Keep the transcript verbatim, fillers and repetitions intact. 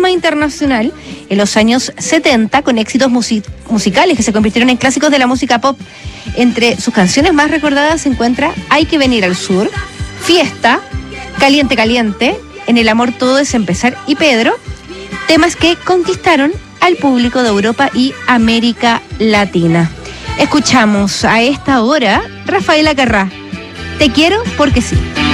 fama internacional en los años setenta con éxitos music- musicales que se convirtieron en clásicos de la música pop. Entre sus canciones más recordadas se encuentra Hay que venir al sur, Fiesta, Caliente Caliente, En el amor todo es empezar y Pedro, temas que conquistaron al público de Europa y América Latina. Escuchamos a esta hora Rafael Acarrá, Te quiero porque sí.